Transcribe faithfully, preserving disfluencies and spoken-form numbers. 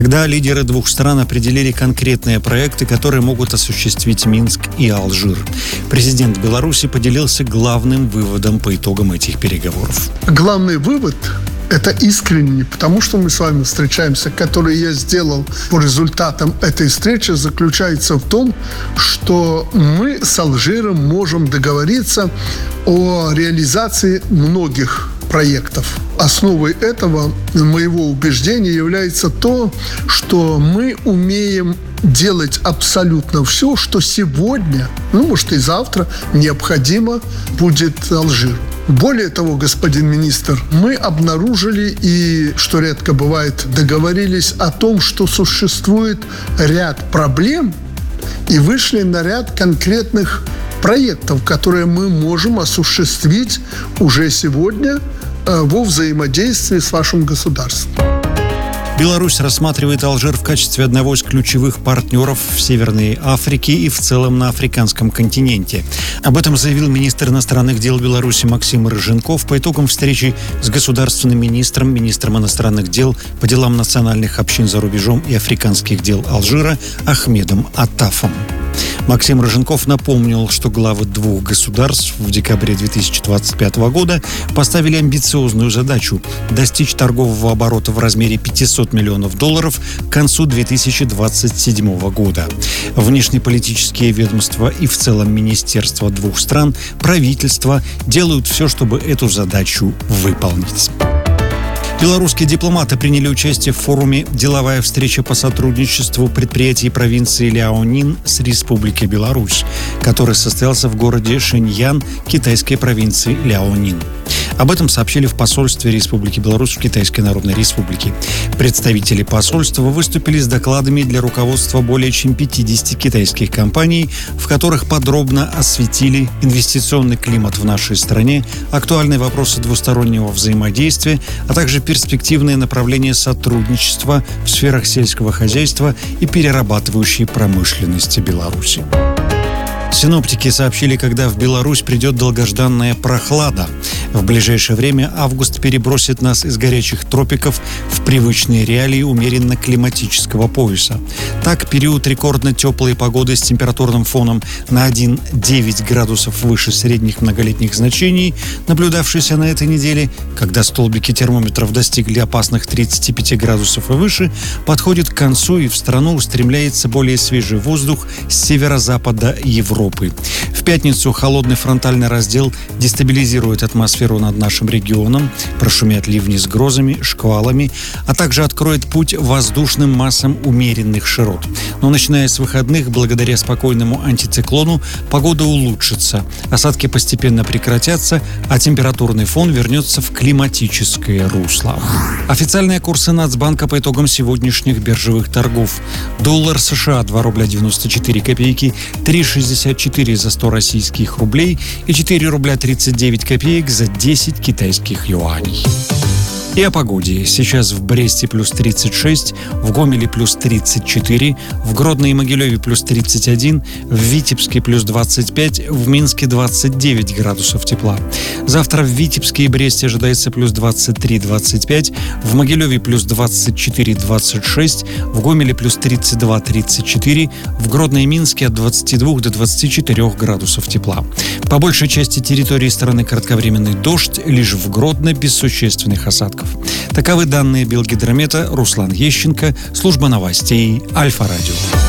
Когда лидеры двух стран определили конкретные проекты, которые могут осуществить Минск и Алжир. Президент Беларуси поделился главным выводом по итогам этих переговоров. Главный вывод – это искренне, потому что мы с вами встречаемся, который я сделал по результатам этой встречи, заключается в том, что мы с Алжиром можем договориться о реализации многих проектов. Основой этого, моего убеждения, является то, что мы умеем делать абсолютно все, что сегодня, ну, может, и завтра необходимо будет Алжиру. Более того, господин министр, мы обнаружили и, что редко бывает, договорились о том, что существует ряд проблем, и вышли на ряд конкретных проектов, которые мы можем осуществить уже сегодня во взаимодействии с вашим государством. Беларусь рассматривает Алжир в качестве одного из ключевых партнеров в Северной Африке и в целом на африканском континенте. Об этом заявил министр иностранных дел Беларуси Максим Рыженков по итогам встречи с государственным министром, министром иностранных дел по делам национальных общин за рубежом и африканских дел Алжира Ахмедом Аттафом. Максим Рыженков напомнил, что главы двух государств в декабре две тысячи двадцать пятого года поставили амбициозную задачу – достичь торгового оборота в размере пятьсот миллионов долларов к концу две тысячи двадцать седьмого года. Внешнеполитические ведомства и в целом министерства двух стран, правительства делают все, чтобы эту задачу выполнить. Белорусские дипломаты приняли участие в форуме «Деловая встреча по сотрудничеству предприятий провинции Ляонин с Республикой Беларусь», который состоялся в городе Шэньян китайской провинции Ляонин. Об этом сообщили в посольстве Республики Беларусь в Китайской Народной Республике. Представители посольства выступили с докладами для руководства более чем пятидесяти китайских компаний, в которых подробно осветили инвестиционный климат в нашей стране, актуальные вопросы двустороннего взаимодействия, а также перспективные направления сотрудничества в сферах сельского хозяйства и перерабатывающей промышленности Беларуси. Синоптики сообщили, когда в Беларусь придет долгожданная прохлада. В ближайшее время август перебросит нас из горячих тропиков в привычные реалии умеренно-климатического пояса. Так, период рекордно теплой погоды с температурным фоном на один целых девять десятых градусов выше средних многолетних значений, наблюдавшийся на этой неделе, когда столбики термометров достигли опасных тридцати пяти градусов и выше, подходит к концу, и в страну устремляется более свежий воздух с северо-запада Европы. В пятницу холодный фронтальный раздел дестабилизирует атмосферу над нашим регионом, прошумят ливни с грозами, шквалами, а также откроет путь воздушным массам умеренных широт. Но начиная с выходных, благодаря спокойному антициклону, погода улучшится, осадки постепенно прекратятся, а температурный фон вернется в климатическое русло. Официальные курсы Нацбанка по итогам сегодняшних биржевых торгов. Доллар США два рубля девяносто четыре копейки, три шестьдесят четыре за сто российских рублей и четыре рубля тридцать девять копеек за десять китайских юаней. И о погоде. Сейчас в Бресте плюс тридцать шесть, в Гомеле плюс тридцать четыре, в Гродно и Могилеве плюс тридцать один, в Витебске плюс двадцать пять, в Минске двадцать девять градусов тепла. Завтра в Витебске и Бресте ожидается плюс двадцать три - двадцать пять, в Могилеве плюс двадцать четыре - двадцать шесть, в Гомеле плюс тридцать два - тридцать четыре, в Гродно и Минске от двадцати двух до двадцати четырёх градусов тепла. По большей части территории страны кратковременный дождь, лишь в Гродно без существенных осадков. Таковы данные Белгидромета. Руслан Ещенко, служба новостей Альфа-Радио.